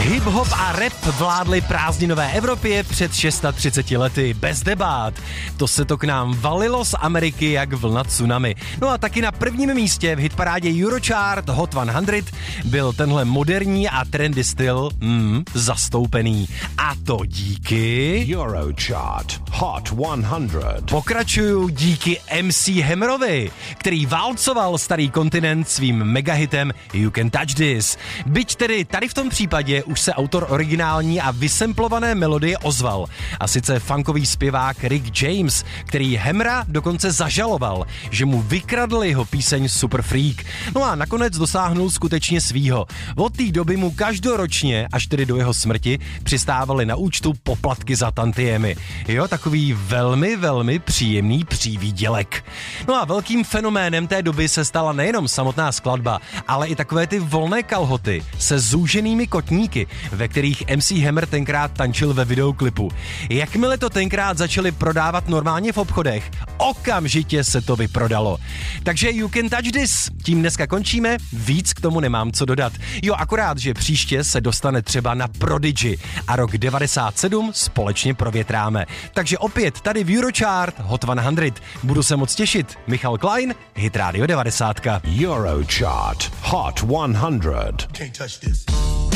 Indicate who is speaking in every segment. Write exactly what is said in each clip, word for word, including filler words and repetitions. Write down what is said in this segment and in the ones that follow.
Speaker 1: Hip-hop a rap vládly prázdninové Evropě před třiceti šesti lety, bez debát. To se to k nám valilo z Ameriky jak vlna tsunami. No a taky na prvním místě v hitparádě Eurochart Hot sto byl tenhle moderní a trendy styl mm, zastoupený. A to díky...
Speaker 2: Eurochart Hot sto.
Speaker 1: Pokračuju díky em cé Hammerovi, který válcoval starý kontinent svým megahitem You Can Touch This. Byť tedy tady v tom případě už se autor originální a vysemplované melodie ozval. A sice funkový zpěvák Rick James, který Hammera dokonce zažaloval, že mu vykradl jeho píseň Super Freak. No a nakonec dosáhnul skutečně svýho. Od té doby mu každoročně, až tedy do jeho smrti, přistávaly na účtu poplatky za tantiemy. Jo, takový velmi, velmi příjemný přívídělek. No a velkým fenoménem té doby se stala nejenom samotná skladba, ale i takové ty volné kalhoty se zúženými kotníky, ve kterých em cé Hammer tenkrát tančil ve videoklipu. Jakmile to tenkrát začali prodávat normálně v obchodech, okamžitě se to vyprodalo. Takže You Can Touch This, tím dneska končíme, víc k tomu nemám co dodat. Jo, akorát, že příště se dostane třeba na Prodigy a rok devadesát sedm společně provětráme. Takže opět tady v Eurochart Hot sto. Budu se moc těšit. Michal Klein, Hit Radio devadesát.
Speaker 2: Eurochart Hot sto.
Speaker 3: Can't touch this.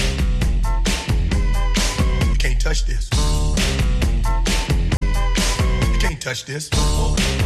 Speaker 3: You can't touch this. You can't touch this.